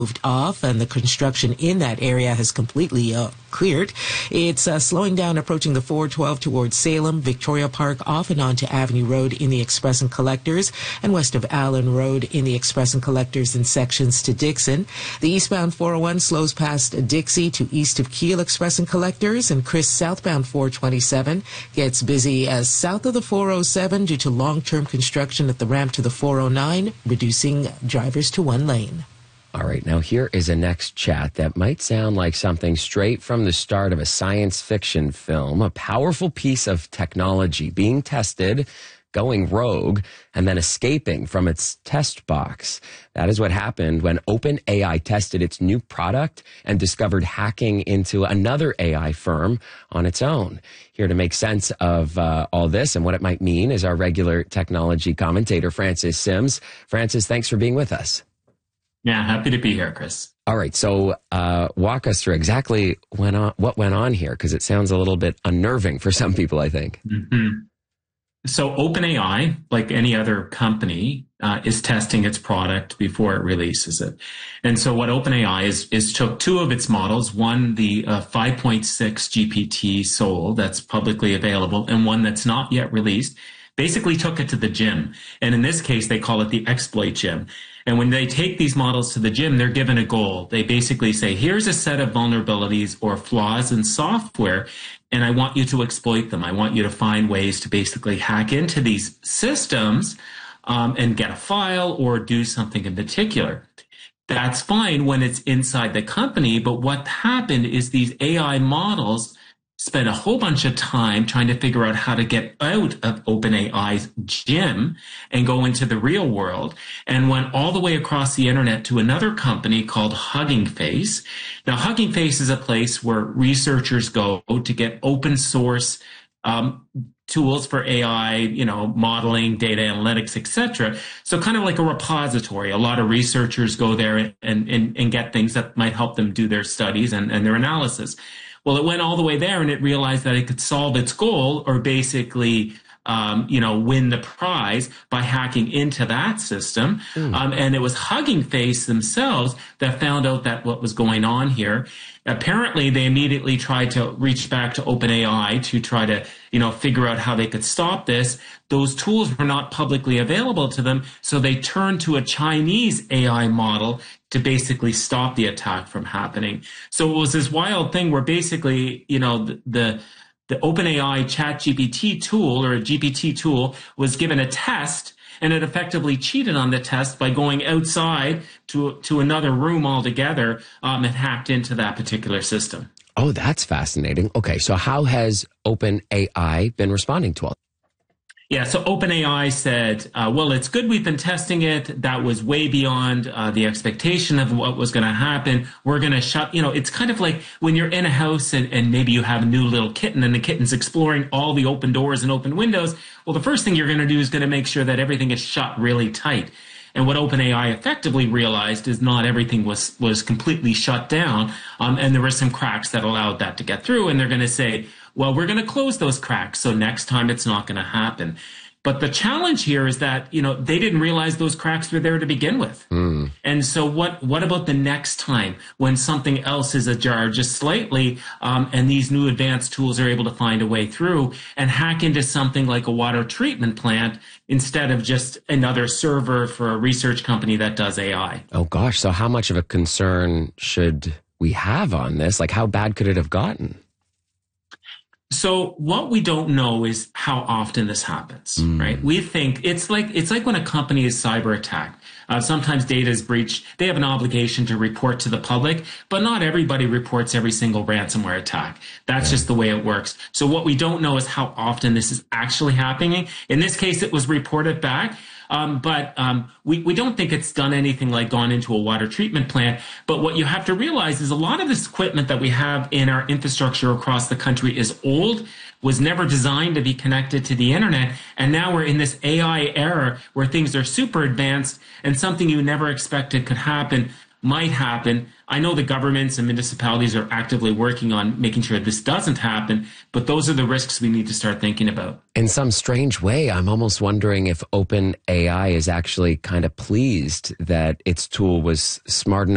moved off, and the construction in that area has completely cleared. It's slowing down approaching the 412 towards Salem, Victoria Park, off and onto Avenue Road in the Express and Collectors, and west of Allen Road in the Express and Collectors in sections to Dixon. The eastbound 401 slows past Dixie to east of Kiel Express and Collectors, and Chris southbound 427 gets busy as south of the 407 due to long-term construction at the ramp to the 409, reducing drivers to one lane. All right, now here is a next chat that might sound like something straight from the start of a science fiction film, a powerful piece of technology being tested, going rogue, and then escaping from its test box. That is what happened when OpenAI tested its new product and discovered hacking into another AI firm on its own. Here to make sense of all this and what it might mean is our regular technology commentator, Francis Sims. Francis, thanks for being with us. Yeah, happy to be here, Chris. All right, so walk us through exactly what went on here, because it sounds a little bit unnerving for some people, I think. Mm-hmm. So OpenAI, like any other company, is testing its product before it releases it. And so what OpenAI is took two of its models, one, the 5.6 GPT Soul that's publicly available, and one that's not yet released, basically took it to the gym. And in this case, they call it the exploit gym. And when they take these models to the gym, they're given a goal. They basically say, here's a set of vulnerabilities or flaws in software, and I want you to exploit them. I want you to find ways to basically hack into these systems and get a file or do something in particular. That's fine when it's inside the company, but what happened is these AI models spent a whole bunch of time trying to figure out how to get out of OpenAI's gym and go into the real world, and went all the way across the internet to another company called Hugging Face. Now, Hugging Face is a place where researchers go to get open source tools for AI, modeling, data analytics, etc. So kind of like a repository. A lot of researchers go there and get things that might help them do their studies and their analysis. Well, it went all the way there, and it realized that it could solve its goal, or basically, win the prize by hacking into that system. And it was Hugging Face themselves that found out that what was going on here. Apparently, they immediately tried to reach back to OpenAI to try to, figure out how they could stop this. Those tools were not publicly available to them, so they turned to a Chinese AI model to basically stop the attack from happening. So it was this wild thing where basically, the OpenAI ChatGPT tool, or a GPT tool, was given a test, and it effectively cheated on the test by going outside to another room altogether and hacked into that particular system. Oh, that's fascinating. Okay, so how has OpenAI been responding to all? Yeah, so OpenAI said, well, it's good we've been testing it. That was way beyond the expectation of what was going to happen. We're going to shut, it's kind of like when you're in a house and maybe you have a new little kitten and the kitten's exploring all the open doors and open windows. Well, the first thing you're going to do is going to make sure that everything is shut really tight. And what OpenAI effectively realized is not everything was completely shut down, and there were some cracks that allowed that to get through. And they're going to say, well, we're going to close those cracks, so next time it's not going to happen. But the challenge here is that, they didn't realize those cracks were there to begin with. And so what about the next time when something else is ajar just slightly, and these new advanced tools are able to find a way through and hack into something like a water treatment plant instead of just another server for a research company that does AI? Oh, gosh. So how much of a concern should we have on this? Like, how bad could it have gotten? So what we don't know is how often this happens, right? We think it's like when a company is cyber attacked. Sometimes data is breached. They have an obligation to report to the public, but not everybody reports every single ransomware attack. That's just the way it works. So what we don't know is how often this is actually happening. In this case, it was reported back. But we don't think it's done anything like gone into a water treatment plant. But what you have to realize is a lot of this equipment that we have in our infrastructure across the country is old, was never designed to be connected to the internet. And now we're in this AI era where things are super advanced, and something you never expected could happen might happen. I know the governments and municipalities are actively working on making sure this doesn't happen, but those are the risks we need to start thinking about. In some strange way, I'm almost wondering if OpenAI is actually kind of pleased that its tool was smart enough